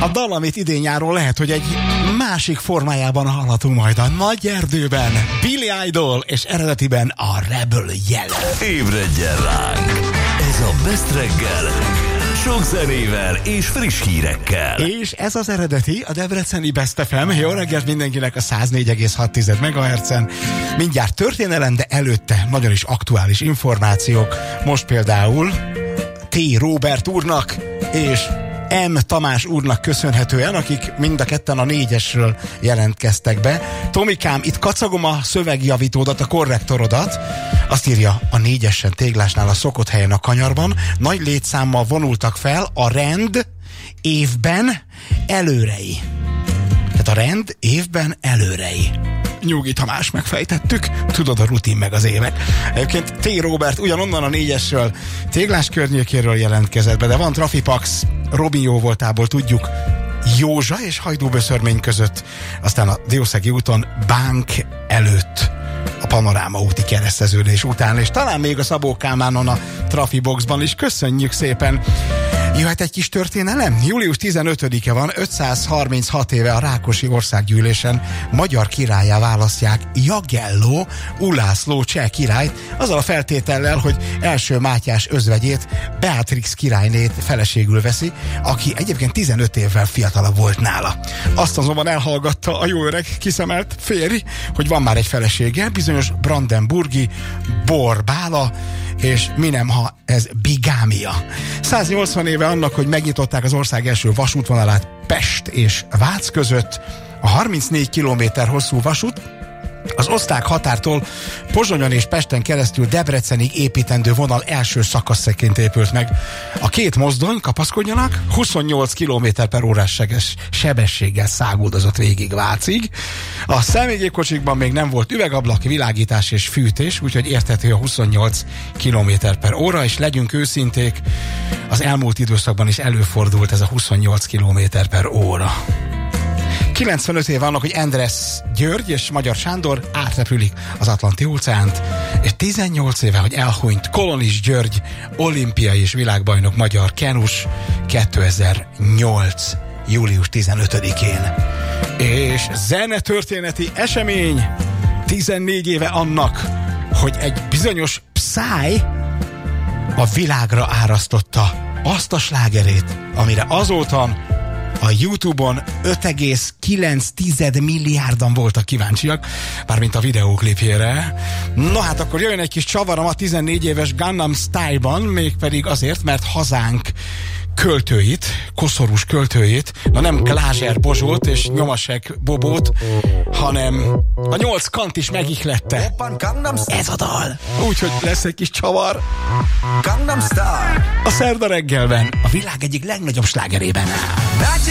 A dal, amit idén-nyáron lehet, hogy egy másik formájában hallhatunk majd a Nagy Erdőben. Billy Idol, és eredetiben a Rebel Yell. Ébredjen ránk! Ez a Best reggel, sok zenével és friss hírekkel. És ez az eredeti, a debreceni Best FM. Jó reggelt mindenkinek a 104,6 MHz-en. Mindjárt történelem, de előtte nagyon is aktuális információk. Most például T. Róbert úrnak és M. Tamás úrnak köszönhetően, akik mind a ketten a 4-esről jelentkeztek be. Tomikám, itt kacagom a szövegjavítódat, a korrektorodat. Azt írja, a 4-esen Téglásnál a szokott helyen a kanyarban nagy létszámmal vonultak fel a rend évben előrei. Tehát a rend évben előrei. Nyugi Tamás, megfejtettük, tudod, a rutin meg az évek. Egyébként T. Róbert ugyanonnan a 4-esről, Téglás környékéről jelentkezett be, de van Trafipax, Robin jó voltából tudjuk, Józsa és Hajdúböszörmény között, aztán a Diószegi úton Bánk előtt, a Panoráma úti kereszteződés után, és talán még a Szabó Kálmánon a Trafiboxban is. Köszönjük szépen! Jöhet egy kis történelem? Július 15-e van, 536 éve a Rákosi Országgyűlésen magyar királlyá választják Jagelló Ulászló cseh királyt, azzal a feltétellel, hogy első Mátyás özvegyét, Beatrix királynét feleségül veszi, aki egyébként 15 évvel fiatalabb volt nála. Azt azonban elhallgatta a jó öreg kiszemelt férj, hogy van már egy felesége, bizonyos brandenburgi Borbála, és mi nem, ha ez bigámia. 180 éve annak, hogy megnyitották az ország első vasútvonalát Pest és Vác között, a 34 kilométer hosszú vasút az osztrák határtól Pozsonyon és Pesten keresztül Debrecenig építendő vonal első szakaszaként épült meg. A két mozdony, kapaszkodjanak, 28 km/órás sebességgel száguldozott végig Vácig. A személygépkocsikban még nem volt üvegablak, világítás és fűtés, úgyhogy érthető a 28 km/óra, és legyünk őszinték, az elmúlt időszakban is előfordult ez a 28 km/óra. 95 év annak, hogy Endres György és Magyar Sándor átrepülik az Atlanti-óceánt, és 18 éve, hogy elhunyt Kolonis György, olimpiai és világbajnok magyar kenus 2008. július 15-én. És zenetörténeti esemény 14 éve annak, hogy egy bizonyos Psy a világra árasztotta azt a slágerét, amire azóta a YouTube-on 5,9 milliárdan voltak kíváncsiak, mármint a videóklipjére. No hát akkor jöjjön egy kis csavarom a 14 éves Gangnam Style-ban, mégpedig azért, mert hazánk költőit, koszorús költőit, na nem Glázser Bozsót és Nyomasek Bobót, hanem a 8 kant is megihlette. Ez a dal. Úgyhogy lesz egy kis csavar. A Szerda reggelben a világ egyik legnagyobb slágerében.